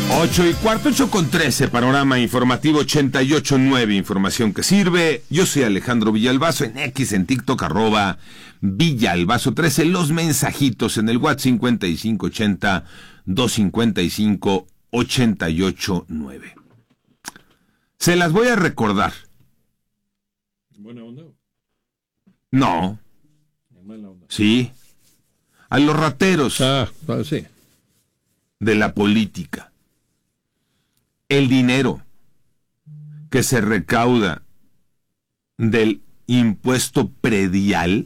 8:15, 8:13, panorama informativo 88.9, información que sirve. Yo soy Alejandro Villalbazo, en X, en TikTok, @Villalbazo13, los mensajitos en el WhatsApp 5580-255-889. Se las voy a recordar. ¿Buena onda? No. Mala onda. Sí. A los rateros Sí. de la política. El dinero que se recauda del impuesto predial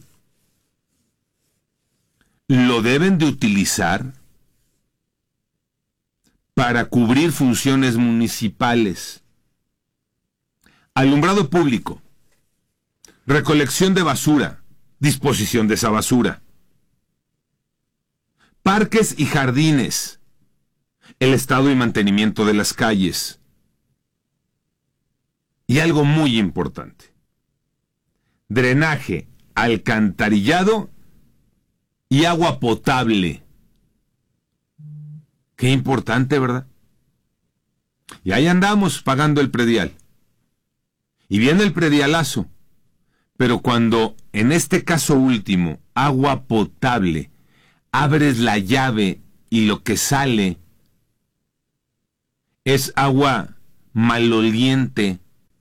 lo deben de utilizar para cubrir funciones municipales, alumbrado público, recolección de basura, disposición de esa basura, parques y jardines, el estado y mantenimiento de las calles. Y algo muy importante: drenaje, alcantarillado y agua potable. Qué importante, ¿verdad? Y ahí andamos pagando el predial. Y viene el predialazo. Pero cuando, en este caso último, agua potable, abres la llave y lo que sale es agua maloliente,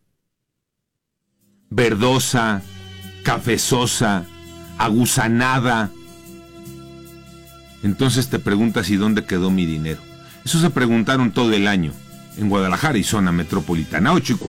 verdosa, cafezosa, aguzanada. Entonces te preguntas, ¿y dónde quedó mi dinero? Eso se preguntaron todo el año en Guadalajara y zona metropolitana. 8:15.